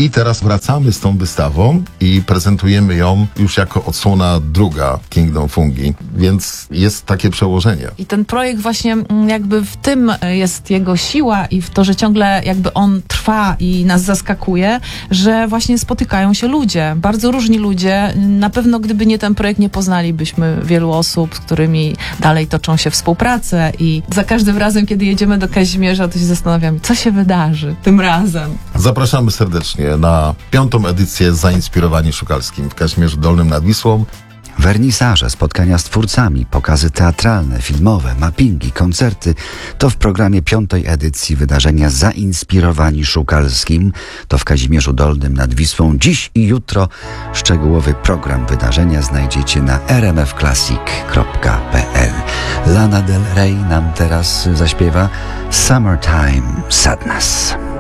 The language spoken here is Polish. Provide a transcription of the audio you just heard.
I teraz wracamy z tą wystawą i prezentujemy ją już jako odsłona druga Kingdom Fungi, więc jest takie przełożenie. I ten projekt właśnie jakby w tym jest jego siła i w to, że ciągle jakby on trwa i nas zaskakuje, że właśnie spotykają się ludzie, bardzo różni ludzie. Na pewno gdyby nie ten projekt, nie poznalibyśmy wielu osób, z którymi dalej toczą się współprace i za każdym razem, kiedy jedziemy do Kazimierza, to się zastanawiamy, co się wydarzy tym razem. Zapraszamy serdecznie na 5. edycję Zainspirowani Szukalskim w Kazimierzu Dolnym nad Wisłą. Wernisaże, spotkania z twórcami, pokazy teatralne, filmowe, mappingi, koncerty to w programie 5. edycji wydarzenia Zainspirowani Szukalskim. To w Kazimierzu Dolnym nad Wisłą dziś i jutro. Szczegółowy program wydarzenia znajdziecie na rmfclassic.pl. Lana Del Rey nam teraz zaśpiewa Summertime Sadness.